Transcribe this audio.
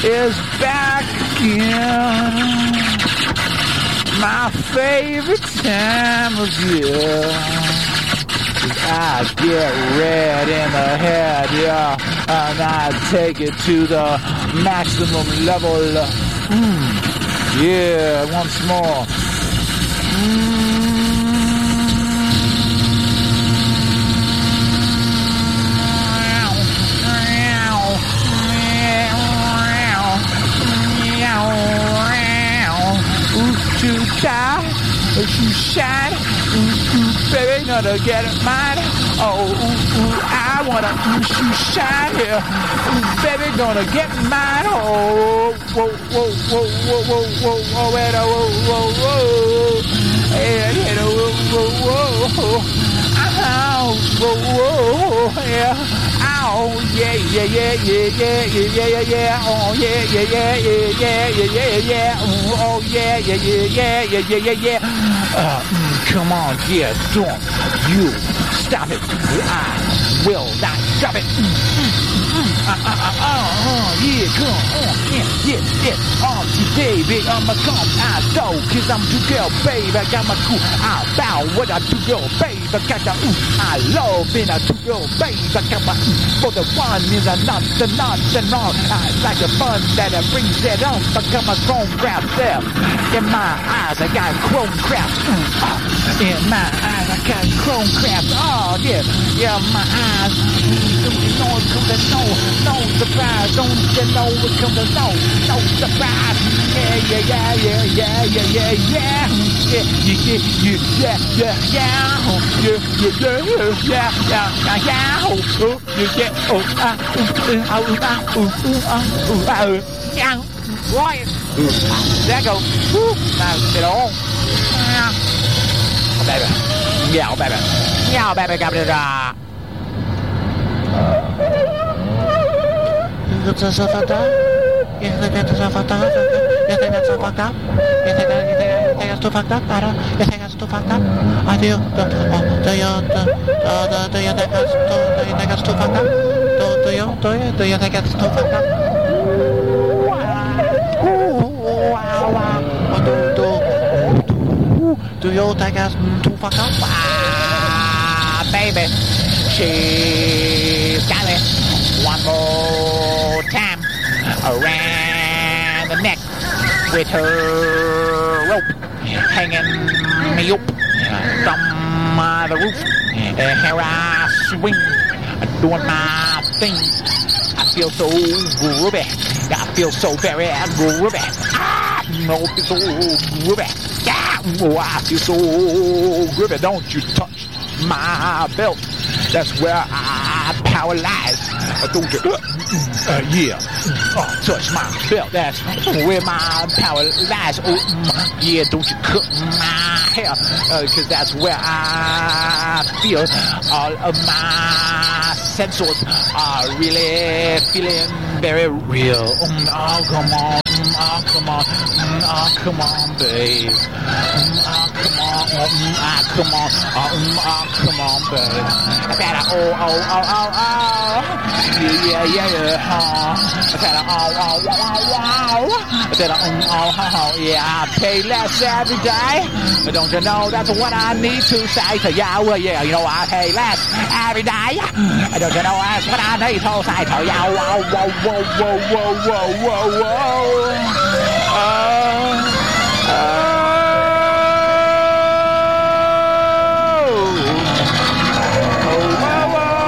is back again. My favorite time of year. I get red in the head, yeah, and I take it to the maximum level. Yeah, once more. To die, you shine, baby, gonna get it mine. Oh, I wanna you shine here, baby, gonna get mine. Oh, whoa, whoa, whoa, whoa, whoa, whoa, whoa, whoa, whoa, whoa, whoa, whoa, whoa, yeah. Oh yeah, yeah, yeah, yeah, yeah, yeah, yeah, yeah. Oh yeah, yeah, yeah, yeah, yeah, yeah, yeah, yeah. Oh yeah, yeah, yeah, yeah, yeah, yeah, yeah, yeah. Come on, yeah, don't you stop it. I will not stop it. Yeah, come on, yeah. Baby, I'ma come out though, cause I'm too girl, baby. I got my cool out bow. What I do, girl, baby. I got the I love being a two girl, baby. I got my for the one is a not the non. I like the fun that it brings it on. I got my chrome crap there. In my eyes, I got chrome crap. In my eyes, I got chrome crap. Oh, yeah, my eyes. Don't you know it comes to no surprise. Don't you know it comes to no surprise. Right. There go. Now get on. Baby. Yeah, baby. Yeah, baby. Got it. That's so fucked up. You think that's so fucked up? You think that's so fucked up? You think that's too fucked up? You think that's too fucked up? I do. Do you think that's too fucked up? Do you think it's too fucked up? Do you think it's too fucked up? Baby, she's got it one more time around the neck with her rope hanging me up from the roof. Here I swing, doing my thing. I feel so groovy. I feel so very groovy. No, I feel so groovy. Yeah, oh, I feel so groovy. Don't you touch my belt. That's where I power lies. Don't you? Yeah. Touch my belt. That's where my power lies. Oh, yeah. Don't you cut my hair? Cause that's where I feel all of my sensors are really feeling very real. Oh, come on. Oh, come on. Oh, come on, babe. Oh, come on. Come on. Oh, come on, babe. I said, yeah. I said, I said, yeah, I pay less every day. But don't you know that's what I need to say to you? Well, yeah, you know I pay less every day. Don't you know that's what I need to say to you? Whoa.